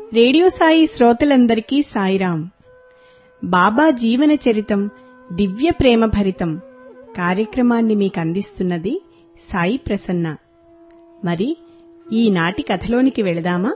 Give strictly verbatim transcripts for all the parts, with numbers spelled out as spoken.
Radio Sai శ్రోతలందరికీ సాయిరాం. బాబా జీవన చరితం దివ్య ప్రేమ భరితం కార్యక్రమాన్ని మీకు అందిస్తున్నది సాయి ప్రసన్న. మరి ఈనాటి కథలోనికి వెళదామా?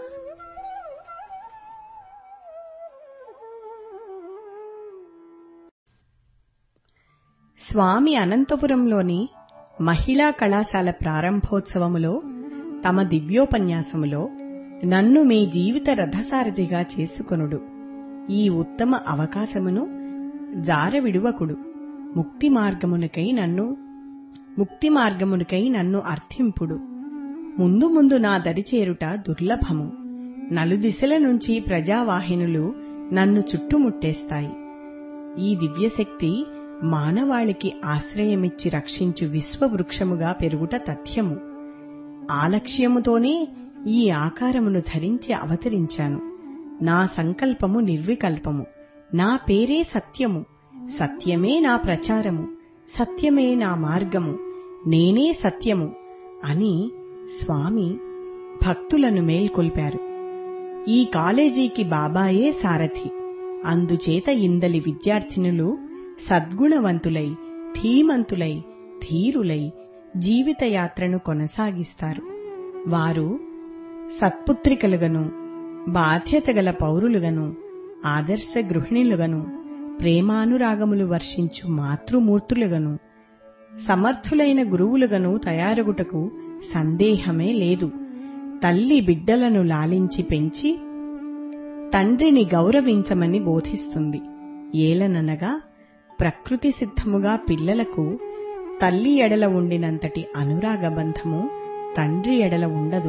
స్వామి అనంతపురంలోని మహిళా కళాశాల ప్రారంభోత్సవములో తమ దివ్యోపన్యాసములో నన్ను మీ జీవిత రథసారథిగా చేసుకొనుడు, ఈ ఉత్తమ అవకాశమును జారవిడువకుడు, ముక్తి మార్గమునకై నన్ను ముక్తి మార్గమునకై నన్ను అర్థింపుడు, ముందు ముందు నా దరిచేరుట దుర్లభము, నలుదిశల నుంచి ప్రజావాహినులు నన్ను చుట్టుముట్టేస్తాయి. ఈ దివ్యశక్తి మానవాళికి ఆశ్రయమిచ్చి రక్షించు విశ్వవృక్షముగా పెరుగుట తథ్యము. ఆ లక్ష్యముతోనే ఈ ఆకారమును ధరించి అవతరించాను. నా సంకల్పము నిర్వికల్పము, నా పేరే సత్యము, సత్యమే నా ప్రచారము, సత్యమే నా మార్గము, నేనే సత్యము అని స్వామి భక్తులను మేల్కొల్పారు. ఈ కాలేజీకి బాబాయే సారథి. అందుచేత ఇందలి విద్యార్థినులు సద్గుణవంతులై, ధీమంతులై, ధీరులై జీవితయాత్రను కొనసాగిస్తారు. వారు సత్పుత్రికలుగను, బాధ్యతగల పౌరులుగను, ఆదర్శ గృహిణులుగను, ప్రేమానురాగములు వర్షించు మాతృమూర్తులుగను, సమర్థులైన గురువులుగను తయారగుటకు సందేహమే లేదు. తల్లి బిడ్డలను లాలించి పెంచి తండ్రిని గౌరవించమని బోధిస్తుంది. ఏలననగా ప్రకృతి సిద్ధముగా పిల్లలకు తల్లి ఎడల ఉండినంతటి అనురాగబంధము తండ్రి ఎడల ఉండదు.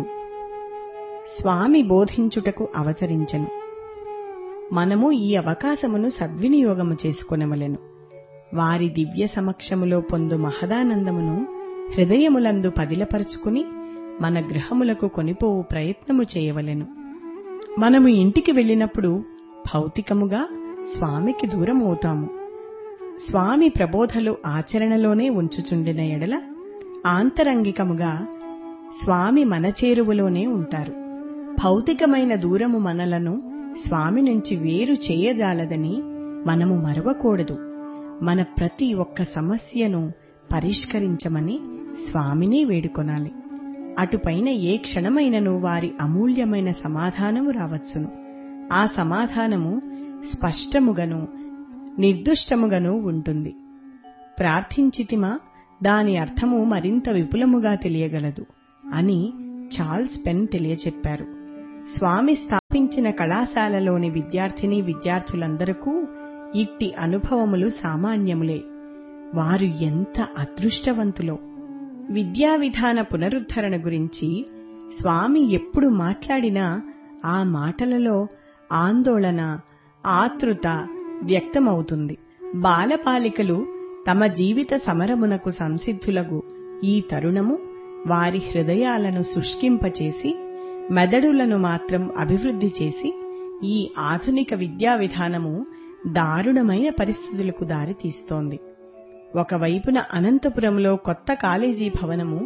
స్వామి బోధించుటకు అవతరించెను. మనము ఈ అవకాశమును సద్వినియోగము చేసుకొనవలెను. వారి దివ్య సమక్షములో పొందు మహదానందమును హృదయములందు పదిలపరుచుకుని మన గృహములకు కొనిపోవు ప్రయత్నము చేయవలెను. మనము ఇంటికి వెళ్ళినప్పుడు భౌతికముగా స్వామికి దూరమవుతాము. స్వామి ప్రబోధలు ఆచరణలోనే ఉంచుచుండిన ఎడల ఆంతరంగికముగా స్వామి మన చేరువలోనే ఉంటారు. భౌతికమైన దూరము మనలను స్వామి నుంచి వేరు చేయజాలదని మనము మరవకూడదు. మన ప్రతి ఒక్క సమస్యను పరిష్కరించమని స్వామిని వేడుకొనాలి. అటుపైన ఏ క్షణమైనను వారి అమూల్యమైన సమాధానము రావచ్చును. ఆ సమాధానము స్పష్టముగను నిర్దుష్టముగను ఉంటుంది. ప్రార్థించితిమా దాని అర్థము మరింత విపులముగా తెలియగలదు అని చార్ల్స్ పెన్ తెలియచెప్పారు. స్వామి స్థాపించిన కళాశాలలోని విద్యార్థిని విద్యార్థులందరికీ ఇట్టి అనుభవములు సామాన్యములే. వారు ఎంత అదృష్టవంతులో! విద్యా విధాన పునరుద్ధరణ గురించి స్వామి ఎప్పుడు మాట్లాడినా ఆ మాటలలో ఆందోళన, ఆతృత వ్యక్తమవుతుంది. బాలబాలికలు తమ జీవిత సమరమునకు సంసిద్ధులగు ఈ తరుణము వారి హృదయాలను శుష్కింపచేసి మెదడులను మాత్రం అభివృద్ధి చేసి ఈ ఆధునిక విద్యా విధానము దారుణమైన పరిస్థితులకు దారితీస్తోంది. ఒకవైపున అనంతపురంలో కొత్త కాలేజీ భవనము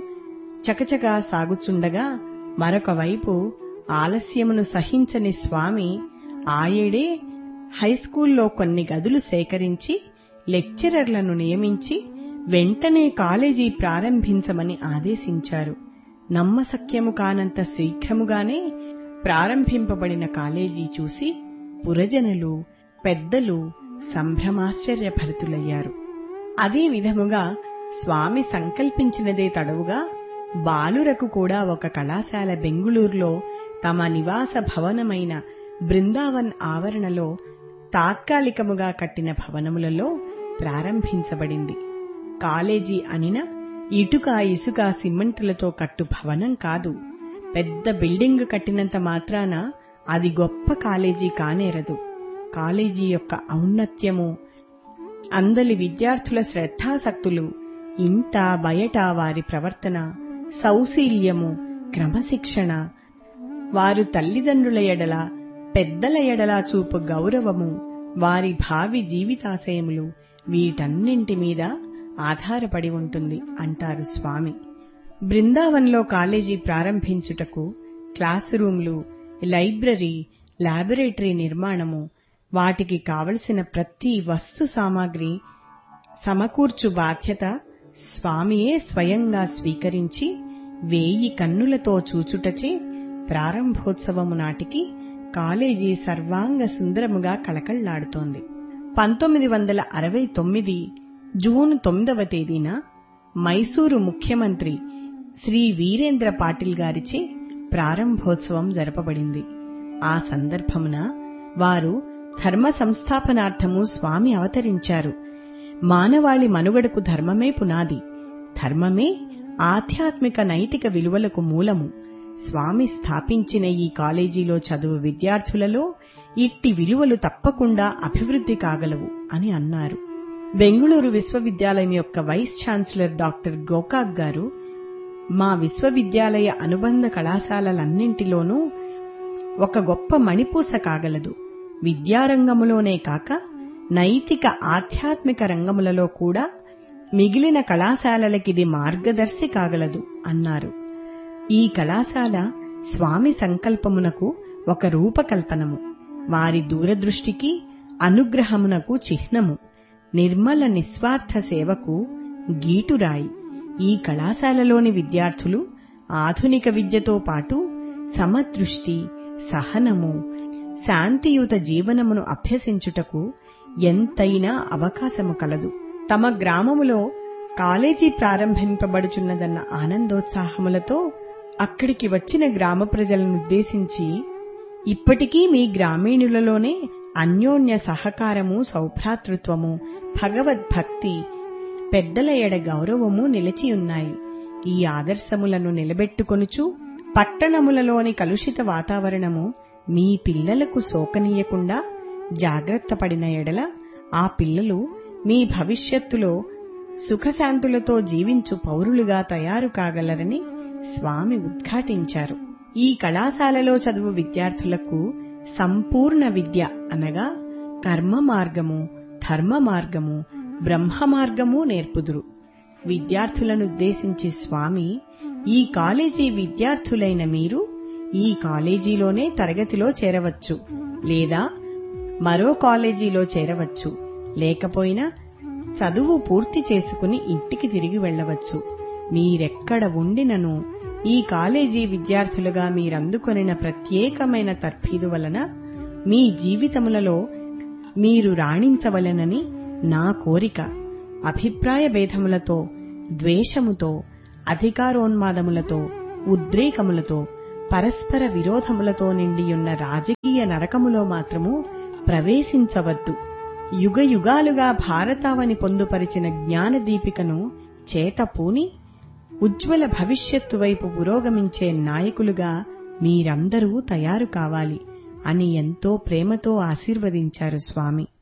చకచకా సాగుచుండగా మరొక వైపు ఆలస్యమును సహించని స్వామి ఆయేడే హైస్కూల్లో కొన్ని గదులు సేకరించి లెక్చరర్లను నియమించి వెంటనే కాలేజీ ప్రారంభించమని ఆదేశించారు. నమ్మశక్యము కానంత శీఘ్రముగానే ప్రారంభింపబడిన కాలేజీ చూసి పురజనులు, పెద్దలు సంభ్రమాశ్చర్యభరితులయ్యారు. అదే విధముగా స్వామి సంకల్పించినదే తడవుగా బాలురకు కూడా ఒక కళాశాల బెంగుళూరులో తమ నివాస భవనమైన బృందావన్ ఆవరణలో తాత్కాలికముగా కట్టిన భవనములలో ప్రారంభించబడింది. కాలేజీ అనిన ఇటుక, ఇసుక, సిమెంటులతో కట్టు భవనం కాదు. పెద్ద బిల్డింగ్ కట్టినంత మాత్రాన అది గొప్ప కాలేజీ కానేరదు. కాలేజీ యొక్క ఔన్నత్యము, అందలి విద్యార్థుల శ్రద్ధాసక్తులు, ఇంట బయట వారి ప్రవర్తన, సౌశీల్యము, క్రమశిక్షణ, వారు తల్లిదండ్రుల ఎడల, పెద్దల ఎడల చూపు గౌరవము, వారి భావి జీవితాశయములు వీటన్నింటి మీద ఆధారపడి ఉంటుంది అంటారు స్వామి. బృందావన్లో కాలేజీ ప్రారంభించుటకు క్లాసు రూంలు, లైబ్రరీ, ల్యాబొరేటరీ నిర్మాణము, వాటికి కావలసిన ప్రతి వస్తు సామాగ్రి సమకూర్చు బాధ్యత స్వామియే స్వయంగా స్వీకరించి వేయి కన్నులతో చూచుటచే ప్రారంభోత్సవము నాటికి కాలేజీ సర్వాంగ సుందరముగా కళకళ్లాడుతోంది. పంతొమ్మిది వందల అరవై తొమ్మిది జూన్ తొమ్మిదవ తేదీన మైసూరు ముఖ్యమంత్రి శ్రీ వీరేంద్ర పాటిల్ గారిచే ప్రారంభోత్సవం జరపబడింది. ఆ సందర్భమున వారు ధర్మ సంస్థాపనార్థము స్వామి అవతరించారు. మానవాళి మనుగడకు ధర్మమే పునాది, ధర్మమే ఆధ్యాత్మిక నైతిక విలువలకు మూలము. స్వామి స్థాపించిన ఈ కాలేజీలో చదువు విద్యార్థులలో ఇట్టి విలువలు తప్పకుండా అభివృద్ధి కాగలవు అని అన్నారు. బెంగుళూరు విశ్వవిద్యాలయం యొక్క వైస్ ఛాన్సలర్ డాక్టర్ గోకాక్ గారు, మా విశ్వవిద్యాలయ అనుబంధ కళాశాలలన్నింటిలోనూ ఒక గొప్ప మణిపూస కాగలదు. విద్యారంగములోనే కాక నైతిక ఆధ్యాత్మిక రంగములలో కూడా మిగిలిన కళాశాలలకిది మార్గదర్శి కాగలదు అన్నారు. ఈ కళాశాల స్వామి సంకల్పమునకు ఒక రూపకల్పనము, వారి దూరదృష్టికి అనుగ్రహమునకు చిహ్నము, నిర్మల నిస్వార్థ సేవకు గీటురాయి. ఈ కళాశాలలోని విద్యార్థులు ఆధునిక విద్యతో పాటు సమదృష్టి, సహనము, శాంతియుత జీవనమును అభ్యసించుటకు ఎంతైనా అవకాశము కలదు. తమ గ్రామములో కాలేజీ ప్రారంభింపబడుచున్నదన్న ఆనందోత్సాహములతో అక్కడికి వచ్చిన గ్రామ ప్రజలనుద్దేశించి, ఇప్పటికీ మీ గ్రామీణులలోనే అన్యోన్య సహకారము, సౌభ్రాతృత్వము, భగవద్భక్తి, పెద్దల ఎడ గౌరవము నిలిచియున్నాయి. ఈ ఆదర్శములను నిలబెట్టుకొనుచు పట్టణములలోని కలుషిత వాతావరణము మీ పిల్లలకు సోకనీయకుండా జాగ్రత్త పడిన ఎడల ఆ పిల్లలు మీ భవిష్యత్తులో సుఖశాంతులతో జీవించు పౌరులుగా తయారు కాగలరని స్వామి ఉద్ఘాటించారు. ఈ కళాశాలలో చదువు విద్యార్థులకు సంపూర్ణ విద్య అనగా కర్మ మార్గము, ధర్మ మార్గము, బ్రహ్మ మార్గము నేర్పుదురు. విద్యార్థులనుద్దేశించి స్వామి, ఈ కాలేజీ విద్యార్థులైన మీరు ఈ కాలేజీలోనే తరగతిలో చేరవచ్చు, లేదా మరో కాలేజీలో చేరవచ్చు, లేకపోయినా చదువు పూర్తి చేసుకుని ఇంటికి తిరిగి వెళ్లవచ్చు. మీరెక్కడ ఉండినను ఈ కాలేజీ విద్యార్థులుగా మీరందుకొనిన ప్రత్యేకమైన తర్ఫీదు వలన మీ జీవితములలో మీరు రాణించవలెనని నా కోరిక. అభిప్రాయ భేదములతో, ద్వేషముతో, అధికారోన్మాదములతో, ఉద్రేకములతో, పరస్పర విరోధములతో నిండియున్న రాజకీయ నరకములో మాత్రము ప్రవేశించవద్దు. యుగయుగాలుగా భారతావని పొందుపరిచిన జ్ఞానదీపికను చేతపూని ఉజ్వల భవిష్యత్తు వైపు పురోగమించే నాయకులుగా మీరందరూ తయారు కావాలి అని ఎంతో ప్రేమతో ఆశీర్వదించారు స్వామి.